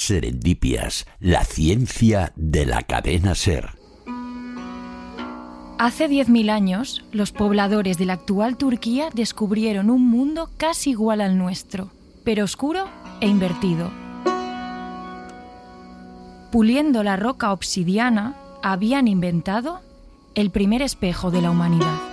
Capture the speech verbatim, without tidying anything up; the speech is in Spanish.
Serendipias, la ciencia de la cadena SER. Hace diez mil años, los pobladores de la actual Turquía descubrieron un mundo casi igual al nuestro, pero oscuro e invertido. Puliendo la roca obsidiana, habían inventado el primer espejo de la humanidad.